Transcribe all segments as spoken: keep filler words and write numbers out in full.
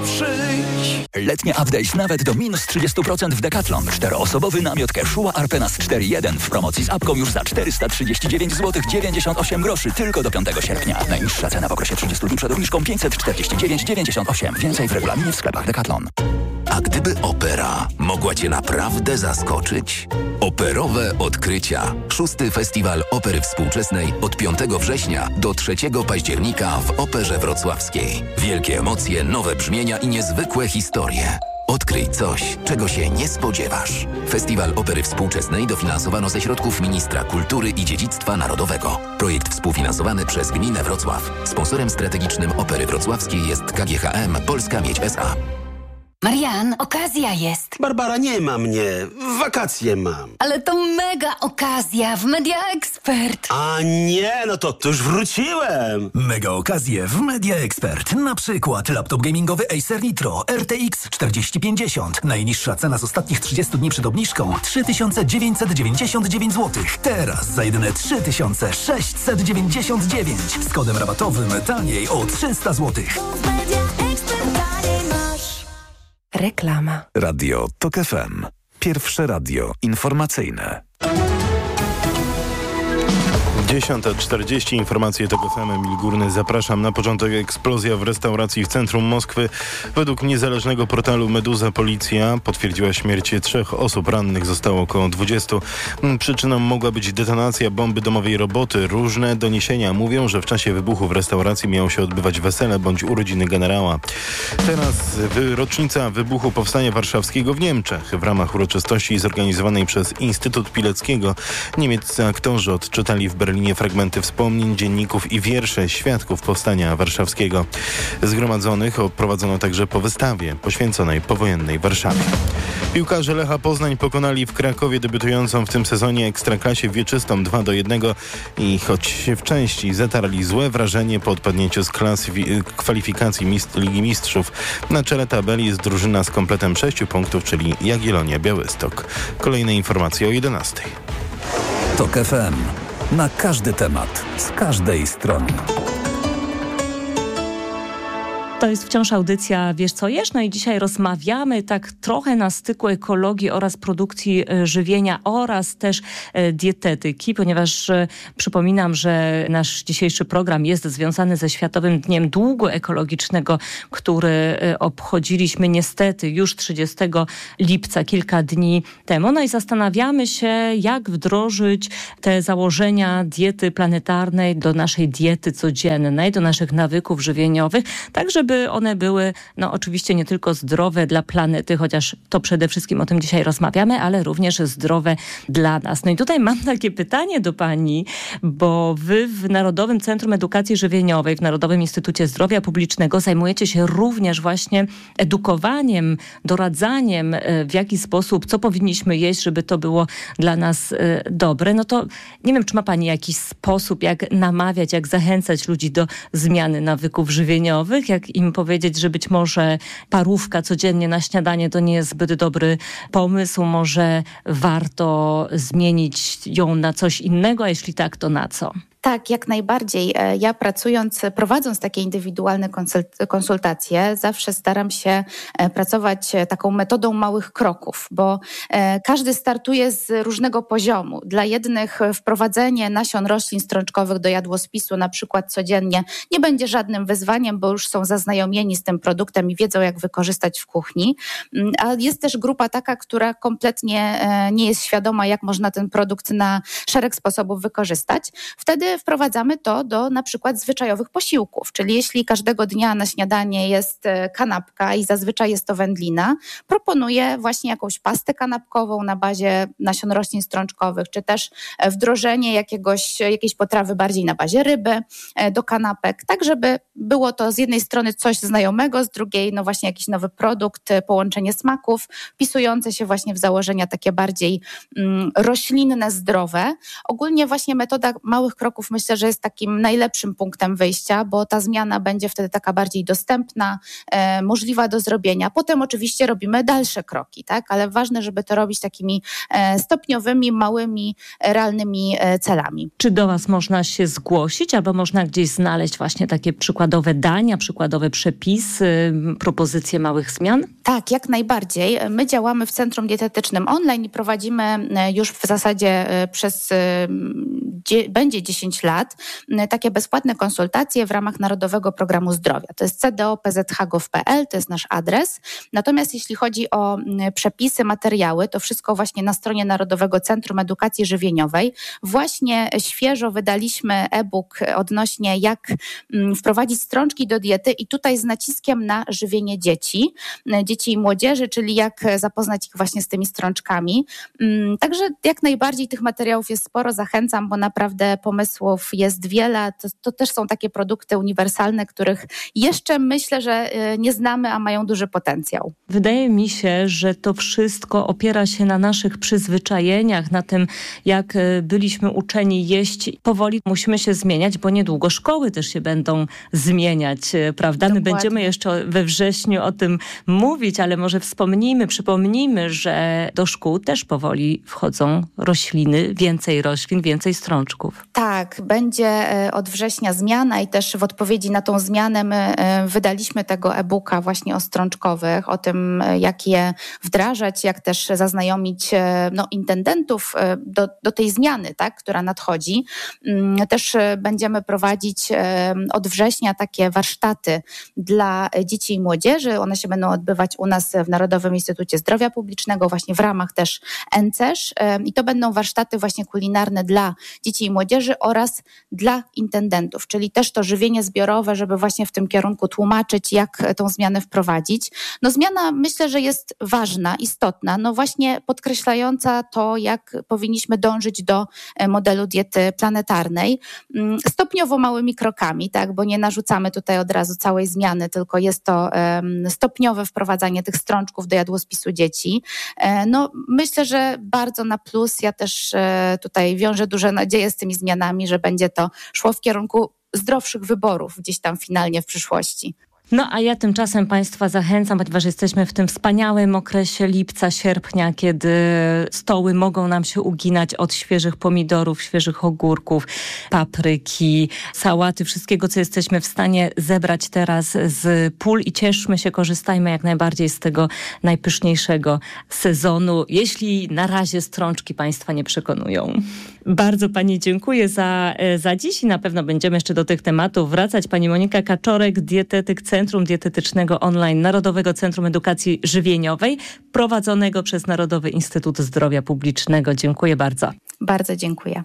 przyjdź. Letnie update nawet do minus trzydzieści procent w Decathlon. Czteroosobowy namiot Quechua Arpenas cztery jeden w promocji z apką już za czterysta trzydzieści dziewięć złotych dziewięćdziesiąt osiem groszy tylko do piątego sierpnia. Najniższa cena w okresie trzydziestu dni przed obniżką pięćset czterdzieści dziewięć dziewięćdziesiąt osiem. Więcej w regulaminie w sklepach Decathlon. A gdyby opera mogła Cię naprawdę zaskoczyć? Operowe odkrycia. Szósty Festiwal Opery Współczesnej od piątego września do trzeciego października w Operze Wrocławskiej. Wielkie emocje, nowe brzmienia i niezwykłe historie. Odkryj coś, czego się nie spodziewasz. Festiwal Opery Współczesnej dofinansowano ze środków Ministra Kultury i Dziedzictwa Narodowego. Projekt współfinansowany przez Gminę Wrocław. Sponsorem strategicznym Opery Wrocławskiej jest K G H M Polska Miedź S A. Marian, okazja jest. Barbara, nie ma mnie. Wakacje mam. Ale to mega okazja w Media Expert. A nie, no to, to już wróciłem. Mega okazje w Media Expert. Na przykład laptop gamingowy Acer Nitro R T X czterdzieści pięćdziesiąt. Najniższa cena z ostatnich trzydziestu dni przed obniżką trzy tysiące dziewięćset dziewięćdziesiąt dziewięć złotych. Teraz za jedyne trzy tysiące sześćset dziewięćdziesiąt dziewięć. Z kodem rabatowym taniej o trzysta złotych. Reklama. Radio Tok F M. Pierwsze radio informacyjne. dziesiąta czterdzieści, informacje Tok F M, Emil Górny. Zapraszam. Na początek eksplozja w restauracji w centrum Moskwy. Według niezależnego portalu Meduza policja potwierdziła śmierć trzech osób. Rannych zostało około dwudziestu. Przyczyną mogła być detonacja bomby domowej roboty. Różne doniesienia mówią, że w czasie wybuchu w restauracji miało się odbywać wesele bądź urodziny generała. Teraz wy, rocznica wybuchu Powstania Warszawskiego w Niemczech. W ramach uroczystości zorganizowanej przez Instytut Pileckiego niemieccy aktorzy odczytali w Berlinie fragmenty wspomnień, dzienników i wiersze świadków Powstania Warszawskiego. Zgromadzonych oprowadzono także po wystawie poświęconej powojennej Warszawie. Piłkarze Lecha Poznań pokonali w Krakowie debiutującą w tym sezonie Ekstraklasie Wieczystą dwa do jednego i choć w części zatarli złe wrażenie po odpadnięciu z klasyfi- kwalifikacji mist- Ligi Mistrzów, na czele tabeli jest drużyna z kompletem sześciu punktów, czyli Jagiellonia Białystok. Kolejne informacje o jedenastej. Tok F M. Na każdy temat, z każdej strony. To jest wciąż audycja Wiesz co jesz? No i dzisiaj rozmawiamy tak trochę na styku ekologii oraz produkcji żywienia oraz też dietetyki, ponieważ e, przypominam, że nasz dzisiejszy program jest związany ze Światowym Dniem Długu Ekologicznego, który e, obchodziliśmy niestety już trzydziestego lipca, kilka dni temu. No i zastanawiamy się, jak wdrożyć te założenia diety planetarnej do naszej diety codziennej, do naszych nawyków żywieniowych, tak żeby one były, no oczywiście nie tylko zdrowe dla planety, chociaż to przede wszystkim o tym dzisiaj rozmawiamy, ale również zdrowe dla nas. No i tutaj mam takie pytanie do pani, bo wy w Narodowym Centrum Edukacji Żywieniowej, w Narodowym Instytucie Zdrowia Publicznego zajmujecie się również właśnie edukowaniem, doradzaniem, w jaki sposób, co powinniśmy jeść, żeby to było dla nas dobre. No to nie wiem, czy ma pani jakiś sposób, jak namawiać, jak zachęcać ludzi do zmiany nawyków żywieniowych, jak im powiedzieć, że być może parówka codziennie na śniadanie to nie jest zbyt dobry pomysł, może warto zmienić ją na coś innego, a jeśli tak, to na co? Tak, jak najbardziej. Ja pracując, prowadząc takie indywidualne konsultacje, zawsze staram się pracować taką metodą małych kroków, bo każdy startuje z różnego poziomu. Dla jednych wprowadzenie nasion roślin strączkowych do jadłospisu na przykład codziennie nie będzie żadnym wyzwaniem, bo już są zaznajomieni z tym produktem i wiedzą, jak wykorzystać w kuchni. A jest też grupa taka, która kompletnie nie jest świadoma, jak można ten produkt na szereg sposobów wykorzystać. Wtedy wprowadzamy to do na przykład zwyczajowych posiłków, czyli jeśli każdego dnia na śniadanie jest kanapka i zazwyczaj jest to wędlina, proponuję właśnie jakąś pastę kanapkową na bazie nasion roślin strączkowych, czy też wdrożenie jakiegoś, jakiejś potrawy bardziej na bazie ryby do kanapek, tak żeby było to z jednej strony coś znajomego, z drugiej no właśnie jakiś nowy produkt, połączenie smaków, wpisujące się właśnie w założenia takie bardziej mm, roślinne, zdrowe. Ogólnie właśnie metoda małych kroków kroków myślę, że jest takim najlepszym punktem wyjścia, bo ta zmiana będzie wtedy taka bardziej dostępna, e, możliwa do zrobienia. Potem oczywiście robimy dalsze kroki, tak? Ale ważne, żeby to robić takimi e, stopniowymi, małymi, realnymi e, celami. Czy do Was można się zgłosić, albo można gdzieś znaleźć właśnie takie przykładowe dania, przykładowe przepisy, propozycje małych zmian? Tak, jak najbardziej. My działamy w Centrum Dietetycznym online i prowadzimy już w zasadzie przez dzie- będzie dziesięć lat takie bezpłatne konsultacje w ramach Narodowego Programu Zdrowia. To jest c d o p z h gov kropka p l, to jest nasz adres. Natomiast jeśli chodzi o przepisy, materiały, to wszystko właśnie na stronie Narodowego Centrum Edukacji Żywieniowej. Właśnie świeżo wydaliśmy e-book odnośnie jak wprowadzić strączki do diety i tutaj z naciskiem na żywienie dzieci, dzieci i młodzieży, czyli jak zapoznać ich właśnie z tymi strączkami. Także jak najbardziej tych materiałów jest sporo, zachęcam, bo naprawdę pomysłów jest wiele. To, to też są takie produkty uniwersalne, których jeszcze myślę, że nie znamy, a mają duży potencjał. Wydaje mi się, że to wszystko opiera się na naszych przyzwyczajeniach, na tym, jak byliśmy uczeni jeść. Powoli musimy się zmieniać, bo niedługo szkoły też się będą zmieniać, prawda? My Dokładnie. będziemy jeszcze we wrześniu o tym mówić, ale może wspomnijmy, przypomnijmy, że do szkół też powoli wchodzą rośliny, więcej roślin, więcej strączków. Tak, będzie od września zmiana i też w odpowiedzi na tą zmianę my wydaliśmy tego e-booka właśnie o strączkowych, o tym, jak je wdrażać, jak też zaznajomić no, intendentów do, do tej zmiany, tak, która nadchodzi. Też będziemy prowadzić od września takie warsztaty dla dzieci i młodzieży. One się będą odbywać u nas w Narodowym Instytucie Zdrowia Publicznego, właśnie w ramach też en ce e sz i to będą warsztaty właśnie kulinarne dla dzieci i młodzieży oraz dla intendentów, czyli też to żywienie zbiorowe, żeby właśnie w tym kierunku tłumaczyć, jak tą zmianę wprowadzić. No zmiana myślę, że jest ważna, istotna, no właśnie podkreślająca to, jak powinniśmy dążyć do modelu diety planetarnej, stopniowo małymi krokami, tak, bo nie narzucamy tutaj od razu całej zmiany, tylko jest to um, stopniowe wprowadzanie tych strączków do jadłospisu dzieci. E, no myślę, że bardzo na plus. Ja też e, tutaj wiążę duże nadzieje z tymi zmianami, że będzie to szło w kierunku zdrowszych wyborów gdzieś tam finalnie w przyszłości. No a ja tymczasem Państwa zachęcam, ponieważ jesteśmy w tym wspaniałym okresie lipca, sierpnia, kiedy stoły mogą nam się uginać od świeżych pomidorów, świeżych ogórków, papryki, sałaty, wszystkiego, co jesteśmy w stanie zebrać teraz z pól i cieszmy się, korzystajmy jak najbardziej z tego najpyszniejszego sezonu, jeśli na razie strączki Państwa nie przekonują. Bardzo Pani dziękuję za, za dziś i na pewno będziemy jeszcze do tych tematów wracać. Pani Monika Kaczorek, dietetyk Centrum Dietetycznego Online Narodowego Centrum Edukacji Żywieniowej, prowadzonego przez Narodowy Instytut Zdrowia Publicznego. Dziękuję bardzo. Bardzo dziękuję.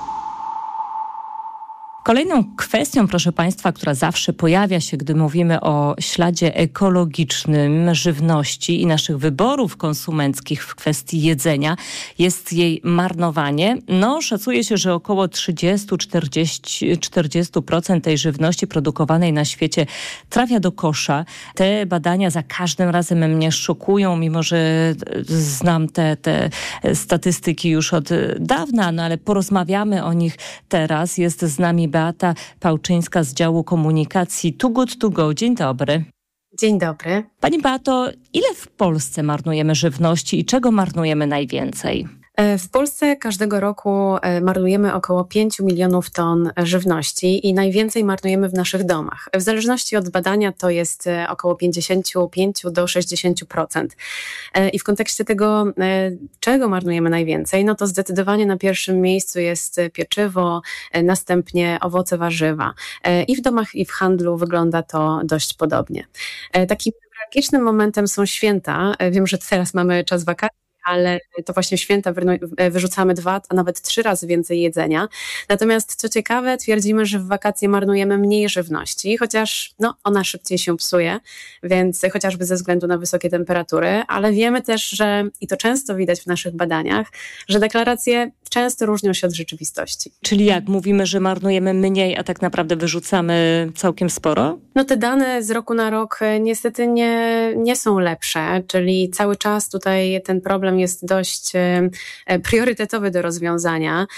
Kolejną kwestią, proszę Państwa, która zawsze pojawia się, gdy mówimy o śladzie ekologicznym żywności i naszych wyborów konsumenckich w kwestii jedzenia, jest jej marnowanie. No, szacuje się, że około trzydzieści do czterdziestu procent tej żywności produkowanej na świecie trafia do kosza. Te badania za każdym razem mnie szokują, mimo że znam te, te statystyki już od dawna, no ale porozmawiamy o nich teraz. Jest z nami Beata Pałczyńska z działu komunikacji Too Good To Go. Dzień dobry. Dzień dobry. Pani Beato, ile w Polsce marnujemy żywności i czego marnujemy najwięcej? W Polsce każdego roku marnujemy około pięć milionów ton żywności i najwięcej marnujemy w naszych domach. W zależności od badania to jest około pięćdziesiąt pięć do sześćdziesięciu procent. I w kontekście tego, czego marnujemy najwięcej, no to zdecydowanie na pierwszym miejscu jest pieczywo, następnie owoce, warzywa. I w domach, i w handlu wygląda to dość podobnie. Takim newralgicznym momentem są święta. Wiem, że teraz mamy czas wakacji, ale to właśnie w święta wyrzucamy dwa, a nawet trzy razy więcej jedzenia. Natomiast co ciekawe, twierdzimy, że w wakacje marnujemy mniej żywności, chociaż no, ona szybciej się psuje, więc chociażby ze względu na wysokie temperatury, ale wiemy też, że, i to często widać w naszych badaniach, że deklaracje często różnią się od rzeczywistości. Czyli jak? Mówimy, że marnujemy mniej, a tak naprawdę wyrzucamy całkiem sporo? No te dane z roku na rok niestety nie, nie są lepsze, czyli cały czas tutaj ten problem jest dość priorytetowy do rozwiązania.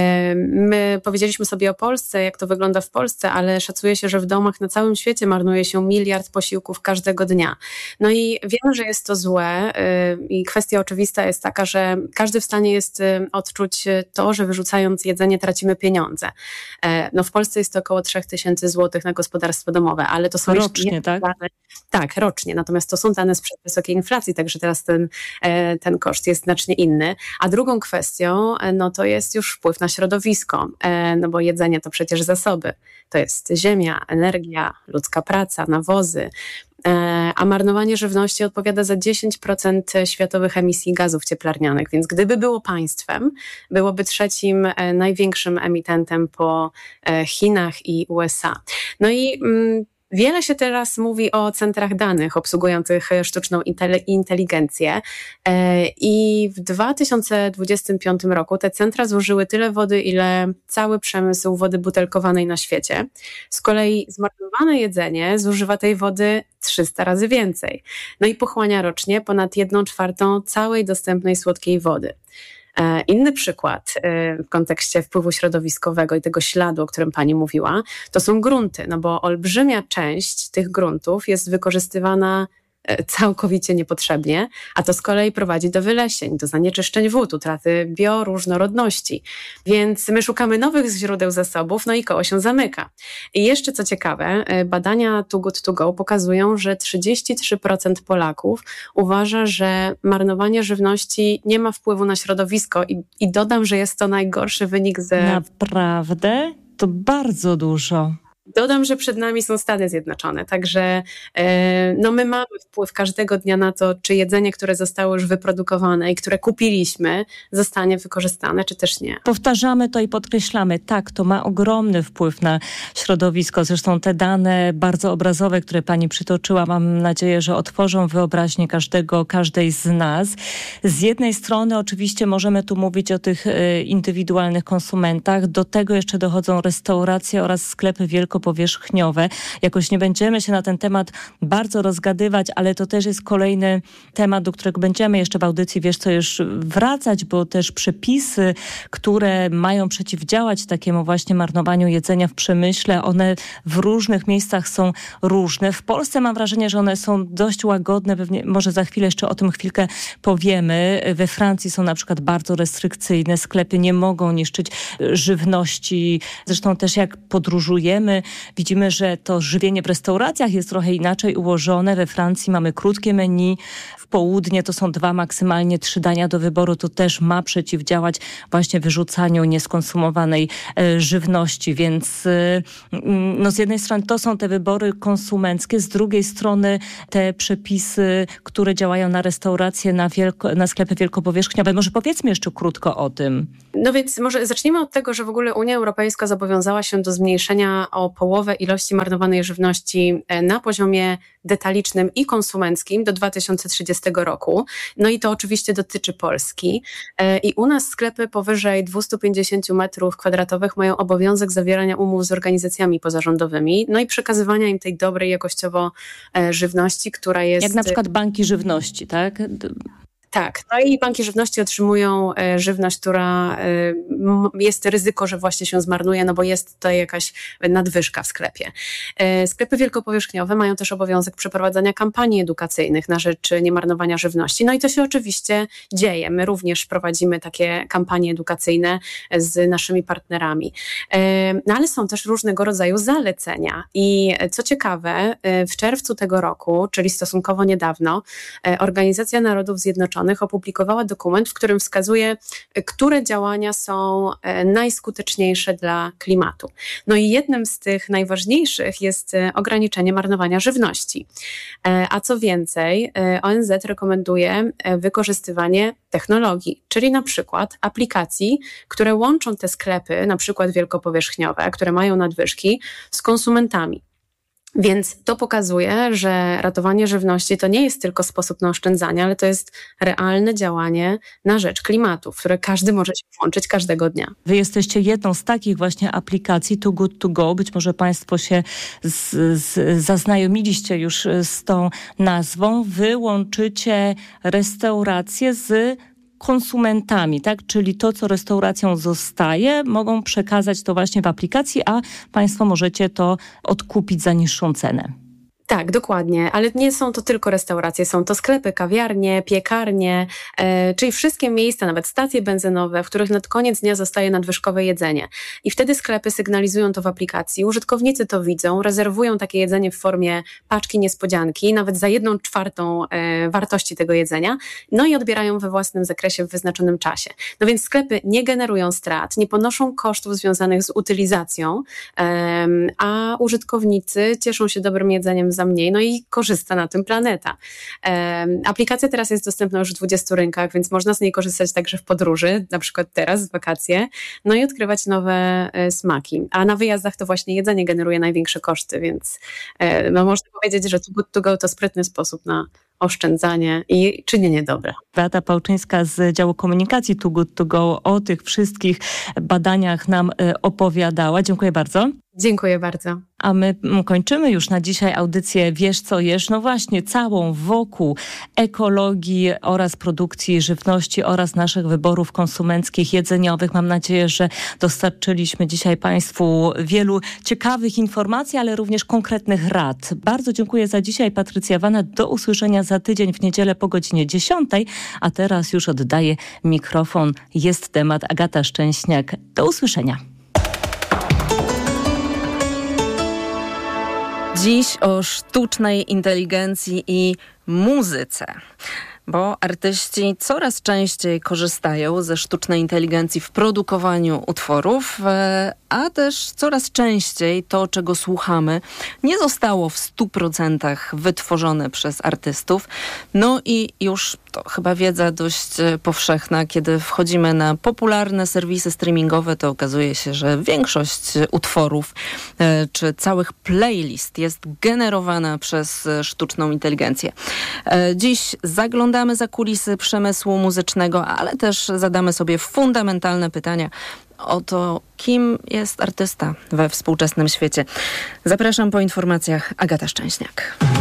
My powiedzieliśmy sobie o Polsce, jak to wygląda w Polsce, ale szacuje się, że w domach na całym świecie marnuje się miliard posiłków każdego dnia. No i wiemy, że jest to złe i kwestia oczywista jest taka, że każdy w stanie jest odczuć to, że wyrzucając jedzenie tracimy pieniądze. No w Polsce jest to około trzy tysiące złotych na gospodarstwo domowe, ale to są rocznie, tak? Dane, tak, rocznie. Natomiast to są dane sprzed wysokiej inflacji, także teraz ten, ten koszt jest znacznie inny. A drugą kwestią, no to jest już wpływ na środowisko, no bo jedzenie to przecież zasoby. To jest ziemia, energia, ludzka praca, nawozy. A marnowanie żywności odpowiada za dziesięć procent światowych emisji gazów cieplarnianych, więc gdyby było państwem, byłoby trzecim największym emitentem po Chinach i U S A. No i mm, wiele się teraz mówi o centrach danych obsługujących sztuczną inteligencję i w dwa tysiące dwudziestym piątym roku te centra zużyły tyle wody, ile cały przemysł wody butelkowanej na świecie. Z kolei zmarnowane jedzenie zużywa tej wody trzysta razy więcej. No i pochłania rocznie ponad jedną czwartą całej dostępnej słodkiej wody. Inny przykład w kontekście wpływu środowiskowego i tego śladu, o którym pani mówiła, to są grunty, no bo olbrzymia część tych gruntów jest wykorzystywana całkowicie niepotrzebnie, a to z kolei prowadzi do wylesień, do zanieczyszczeń wód, utraty bioróżnorodności. Więc my szukamy nowych źródeł zasobów, no i koło się zamyka. I jeszcze co ciekawe, badania Too Good To Go pokazują, że trzydzieści trzy procent Polaków uważa, że marnowanie żywności nie ma wpływu na środowisko i, i dodam, że jest to najgorszy wynik ze... Naprawdę? To bardzo dużo. Dodam, że przed nami są Stany Zjednoczone, także e, no my mamy wpływ każdego dnia na to, czy jedzenie, które zostało już wyprodukowane i które kupiliśmy, zostanie wykorzystane, czy też nie. Powtarzamy to i podkreślamy, tak, to ma ogromny wpływ na środowisko. Zresztą te dane bardzo obrazowe, które pani przytoczyła, mam nadzieję, że otworzą wyobraźnię każdego, każdej z nas. Z jednej strony oczywiście możemy tu mówić o tych e, indywidualnych konsumentach, do tego jeszcze dochodzą restauracje oraz sklepy wielkopowierzchniowe. Jakoś nie będziemy się na ten temat bardzo rozgadywać, ale to też jest kolejny temat, do którego będziemy jeszcze w audycji, wiesz co, już wracać, bo też przepisy, które mają przeciwdziałać takiemu właśnie marnowaniu jedzenia w przemyśle, one w różnych miejscach są różne. W Polsce mam wrażenie, że one są dość łagodne, pewnie może za chwilę jeszcze o tym chwilkę powiemy. We Francji są na przykład bardzo restrykcyjne, sklepy nie mogą niszczyć żywności. Zresztą też jak podróżujemy, widzimy, że to żywienie w restauracjach jest trochę inaczej ułożone. We Francji mamy krótkie menu, w południe to są dwa, maksymalnie trzy dania do wyboru. To też ma przeciwdziałać właśnie wyrzucaniu nieskonsumowanej e, żywności, więc e, no z jednej strony to są te wybory konsumenckie, z drugiej strony te przepisy, które działają na restauracje, na, wielko, na sklepy wielkopowierzchniowe. Może powiedzmy jeszcze krótko o tym. No więc może zacznijmy od tego, że w ogóle Unia Europejska zobowiązała się do zmniejszenia o połowę ilości marnowanej żywności na poziomie detalicznym i konsumenckim do dwa tysiące trzydziestego roku. No i to oczywiście dotyczy Polski. I u nas sklepy powyżej dwieście pięćdziesiąt metrów kwadratowych mają obowiązek zawierania umów z organizacjami pozarządowymi, no i przekazywania im tej dobrej jakościowo żywności, która jest... Jak na przykład banki żywności, tak? Tak, no i banki żywności otrzymują e, żywność, która e, m, jest ryzyko, że właśnie się zmarnuje, no bo jest tutaj jakaś nadwyżka w sklepie. E, sklepy wielkopowierzchniowe mają też obowiązek przeprowadzania kampanii edukacyjnych na rzecz niemarnowania żywności. No i to się oczywiście dzieje. My również prowadzimy takie kampanie edukacyjne z naszymi partnerami. E, no ale są też różnego rodzaju zalecenia i co ciekawe, e, w czerwcu tego roku, czyli stosunkowo niedawno, e, Organizacja Narodów Zjednoczonych opublikowała dokument, w którym wskazuje, które działania są najskuteczniejsze dla klimatu. No i jednym z tych najważniejszych jest ograniczenie marnowania żywności. A co więcej, O N Z rekomenduje wykorzystywanie technologii, czyli na przykład aplikacji, które łączą te sklepy, na przykład wielkopowierzchniowe, które mają nadwyżki, z konsumentami. Więc to pokazuje, że ratowanie żywności to nie jest tylko sposób na oszczędzanie, ale to jest realne działanie na rzecz klimatu, w które każdy może się włączyć każdego dnia. Wy jesteście jedną z takich właśnie aplikacji Too Good To Go. Być może Państwo się z, z, zaznajomiliście już z tą nazwą. Wy łączycie restauracje z konsumentami, tak? Czyli to, co restauracją zostaje, mogą przekazać to właśnie w aplikacji, a Państwo możecie to odkupić za niższą cenę. Tak, dokładnie, ale nie są to tylko restauracje, są to sklepy, kawiarnie, piekarnie, e, czyli wszystkie miejsca, nawet stacje benzynowe, w których na koniec dnia zostaje nadwyżkowe jedzenie. I wtedy sklepy sygnalizują to w aplikacji, użytkownicy to widzą, rezerwują takie jedzenie w formie paczki niespodzianki, nawet za jedną czwartą e, wartości tego jedzenia, no i odbierają we własnym zakresie w wyznaczonym czasie. No więc sklepy nie generują strat, nie ponoszą kosztów związanych z utylizacją, e, a użytkownicy cieszą się dobrym jedzeniem za mniej, no i korzysta na tym planeta. E, aplikacja teraz jest dostępna już w dwudziestu rynkach, więc można z niej korzystać także w podróży, na przykład teraz w wakacje, no i odkrywać nowe e, smaki. A na wyjazdach to właśnie jedzenie generuje największe koszty, więc e, no można powiedzieć, że Too Good To Go to sprytny sposób na oszczędzanie i czynienie dobra. Beata Pałczyńska z działu komunikacji Too Good To Go o tych wszystkich badaniach nam opowiadała. Dziękuję bardzo. Dziękuję bardzo. A my kończymy już na dzisiaj audycję Wiesz co jesz? No właśnie, całą wokół ekologii oraz produkcji żywności oraz naszych wyborów konsumenckich, jedzeniowych. Mam nadzieję, że dostarczyliśmy dzisiaj Państwu wielu ciekawych informacji, ale również konkretnych rad. Bardzo dziękuję za dzisiaj. Patrycja Wana. Do usłyszenia za tydzień w niedzielę po godzinie dziesiątej. A teraz już oddaję mikrofon. Jest temat. Agata Szczęśniak. Do usłyszenia. Dziś o sztucznej inteligencji i muzyce, bo artyści coraz częściej korzystają ze sztucznej inteligencji w produkowaniu utworów, a też coraz częściej to, czego słuchamy, nie zostało w stu procentach wytworzone przez artystów. No i już to chyba wiedza dość powszechna, kiedy wchodzimy na popularne serwisy streamingowe, to okazuje się, że większość utworów czy całych playlist jest generowana przez sztuczną inteligencję. Dziś zaglądamy za kulisy przemysłu muzycznego, ale też zadamy sobie fundamentalne pytania o to, kim jest artysta we współczesnym świecie. Zapraszam po informacjach. Agata Szczęśniak.